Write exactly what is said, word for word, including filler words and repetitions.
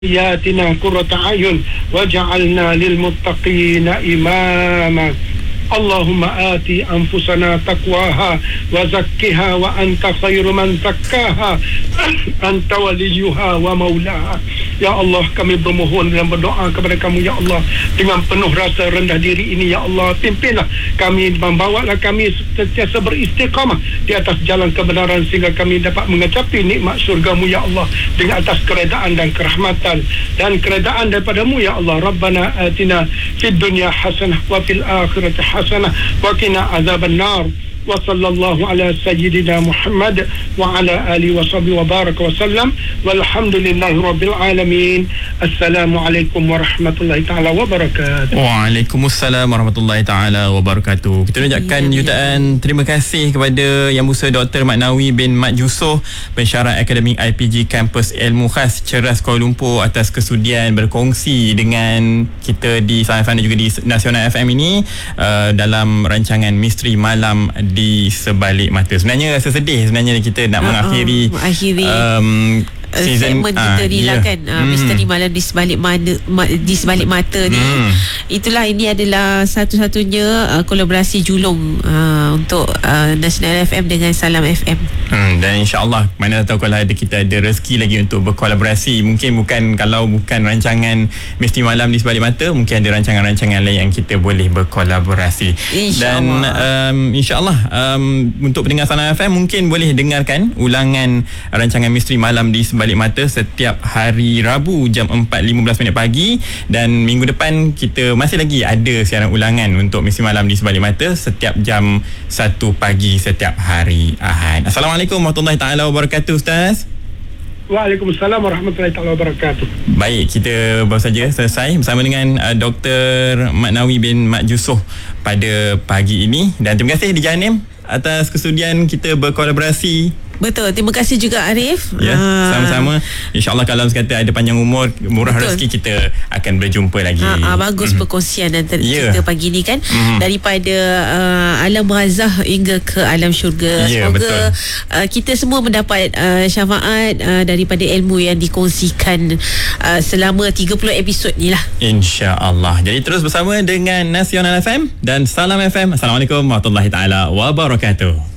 آياتنا قرة أعين وجعلنا للمتقين إماما. اللهم آت أنفسنا تقواها وزكها وأنت خير من زكاها أنت وليها ومولاها. Ya Allah, kami bermohon dan berdoa kepada kamu ya Allah dengan penuh rasa rendah diri ini ya Allah, pimpinlah kami, membawalah kami sentiasa beristiqamah di atas jalan kebenaran sehingga kami dapat mengecapi nikmat syurgamu ya Allah dengan atas keredaan dan kerahmatan dan keredaan daripadamu ya Allah. Rabbana atina fid dunya hasanah wa fil akhirati hasanah wa qina azaban nar. Wa sallallahu ala sayyidina Muhammad wa ala alihi wa sahbihi wa baraka wa sallam walhamdulillahi rabbil alamin. Assalamualaikum warahmatullahi taala wabarakatuh. Waalaikumsalam warahmatullahi taala wabarakatuh. Kita ucapkan ya, jutaan ya. terima kasih kepada Yang Musa Doktor Mat Nawi bin Mat Yusof, pensyarah akademik I P G Kampus Ilmu Khas Ceras Kuala Lumpur, atas kesudian berkongsi dengan kita di Salam F M dan juga di Nasional F M ini uh, dalam rancangan Misteri Malam di Sebalik Mata. Sebenarnya rasa sedih sebenarnya kita nak uh, mengakhiri, uh, mengakhiri um, season segmen kita ni lah kan, uh, hmm. Misteri Malam di Sebalik Mata, di Sebalik Mata ni. hmm. Itulah, ini adalah satu-satunya uh, kolaborasi julung uh, untuk uh, Nasional F M dengan Salam F M. hmm, Dan insyaAllah, mana tahu kalau ada, kita ada rezeki lagi untuk berkolaborasi. Mungkin bukan, kalau bukan rancangan Misteri Malam di Sebalik Mata, mungkin ada rancangan-rancangan lain yang kita boleh berkolaborasi. Dan um, insyaAllah um, untuk pendengar Salam F M mungkin boleh dengarkan ulangan rancangan Misteri Malam di Sebalik Balik Mata setiap hari Rabu jam empat lima belas minit pagi, dan minggu depan kita masih lagi ada siaran ulangan untuk Misteri Malam di Sebalik Mata setiap jam satu pagi setiap hari Ahad. Assalamualaikum warahmatullahi taala wabarakatuh, Ustaz. Waalaikumsalam warahmatullahi taala wabarakatuh. Baik, kita baru saja selesai bersama dengan uh, Doktor Mat Nawi bin Mat Yusof pada pagi ini, dan terima kasih Dija Hanim atas kesudian kita berkolaborasi. Betul, terima kasih juga Arif. Ya, sama-sama. InsyaAllah kalau sekata ada panjang umur, murah Betul. rezeki, kita akan berjumpa lagi. Ha, ha, bagus mm-hmm. perkongsian antara yeah. kita pagi ni kan, mm-hmm. daripada uh, alam barzah hingga ke alam syurga. Yeah, Semoga uh, kita semua mendapat uh, syafaat uh, daripada ilmu yang dikongsikan uh, selama tiga puluh episod ni lah, InsyaAllah. Jadi terus bersama dengan Nasional F M dan Salam F M. Assalamualaikum warahmatullahi taala wabarakatuh.